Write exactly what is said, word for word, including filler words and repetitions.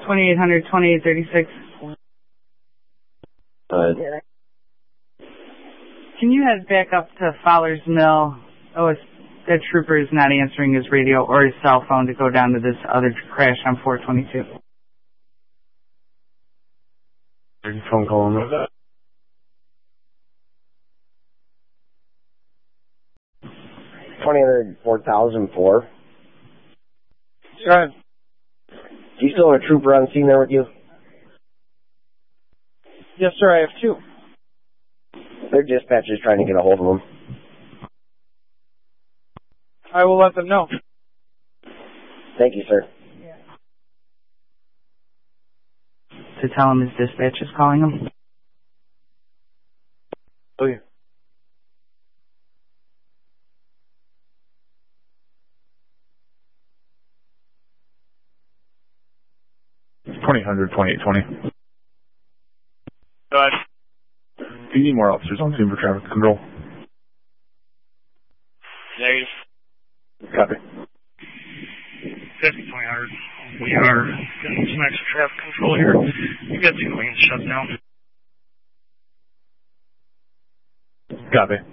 twenty-eight hundred, twenty-eight thirty-six. Uh, Can you head back up to Fowler's Mill? Oh, it's, that trooper is not answering his radio or his cell phone to go down to this other crash on four twenty-two. Phone call on that. twenty hundred four thousand four. Go ahead. Do you still have a trooper on scene there with you? Yes, sir, I have two. Their dispatch is trying to get a hold of them. I will let them know. Thank you, sir. To tell him his dispatch is calling him? Oh, yeah. twenty hundred, twenty-eight twenty. Go ahead. Do you need more officers on scene for traffic control? Negative. Copy. fifty, twenty hundred. We are getting some extra traffic control here. We've got two lanes shut down. Copy.